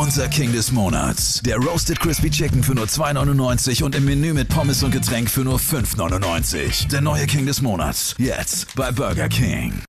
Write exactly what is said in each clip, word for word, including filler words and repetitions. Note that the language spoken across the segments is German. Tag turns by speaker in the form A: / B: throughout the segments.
A: Unser King des Monats. Der Roasted Crispy Chicken für nur zwei neunundneunzig und im Menü mit Pommes und Getränk für nur fünf neunundneunzig. Der neue King des Monats. Jetzt bei Burger King.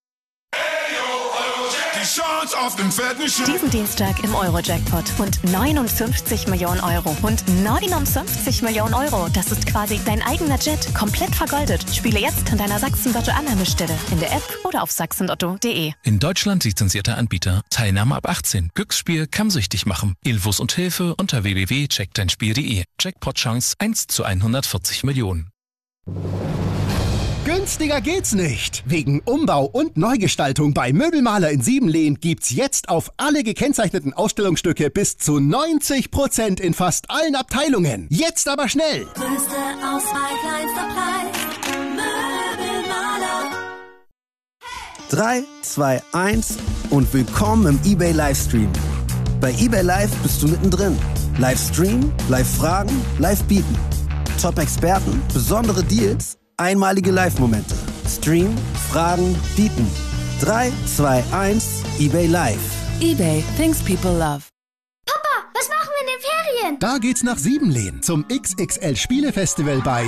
B: Die Chance auf den fetten Schein.
C: Diesen Dienstag im Euro-Jackpot. Und neunundfünfzig Millionen Euro. Und neunundfünfzig Millionen Euro. Das ist quasi dein eigener Jet. Komplett vergoldet. Spiele jetzt an deiner Sachsen-Lotto-Annahmestelle. In der App oder auf sachsenlotto punkt de.
D: In Deutschland lizenzierter Anbieter. Teilnahme ab achtzehn. Glücksspiel kann süchtig machen. Infos und Hilfe unter w w w punkt check dein spiel punkt de. Jackpot-Chance eins zu hundertvierzig Millionen.
E: Günstiger geht's nicht. Wegen Umbau und Neugestaltung bei Möbelmaler in Siebenlehn gibt's jetzt auf alle gekennzeichneten Ausstellungsstücke bis zu neunzig Prozent in fast allen Abteilungen. Jetzt aber schnell.
F: Größte Auswahl, kleinster Preis. Möbelmaler.
G: drei, zwei, eins und willkommen im eBay Livestream. Bei eBay Live bist du mittendrin. Livestream, Live-Fragen, Live-Bieten. Top-Experten, besondere Deals, einmalige Live-Momente. Stream, Fragen, Bieten. drei, zwei, eins, eBay Live.
H: eBay, things people love.
I: Papa, was machen wir in den Ferien?
E: Da geht's nach Siebenlehn zum X X L Spielefestival bei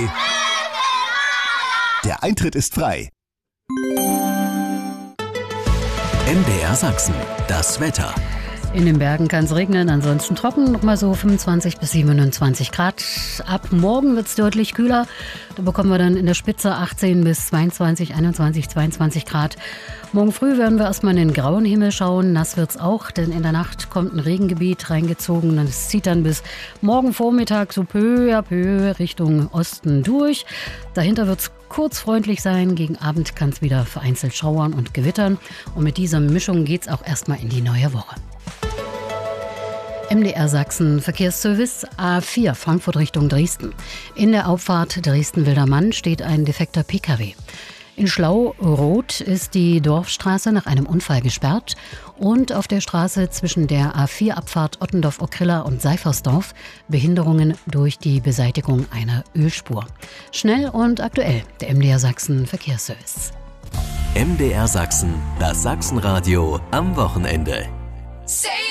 E: Der Eintritt ist frei.
J: M D R Sachsen, das Wetter.
K: In den Bergen kann es regnen, ansonsten trocken, nochmal so fünfundzwanzig bis siebenundzwanzig Grad. Ab morgen wird es deutlich kühler. Da bekommen wir dann in der Spitze achtzehn bis zweiundzwanzig, einundzwanzig, zweiundzwanzig Grad. Morgen früh werden wir erstmal in den grauen Himmel schauen. Nass wird es auch, denn in der Nacht kommt ein Regengebiet reingezogen. Es zieht dann bis morgen Vormittag so peu à peu Richtung Osten durch. Dahinter wird es kurz freundlich sein. Gegen Abend kann es wieder vereinzelt schauern und gewittern. Und mit dieser Mischung geht es auch erstmal in die neue Woche. M D R Sachsen Verkehrsservice A vier Frankfurt Richtung Dresden. In der Auffahrt Dresden-Wildermann steht ein defekter P K W. In Schlau-Roth ist die Dorfstraße nach einem Unfall gesperrt und auf der Straße zwischen der A vier Abfahrt Ottendorf-Ockrilla und Seifersdorf Behinderungen durch die Beseitigung einer Ölspur. Schnell und aktuell, der M D R Sachsen Verkehrsservice.
J: M D R Sachsen, das Sachsenradio am Wochenende.
F: Say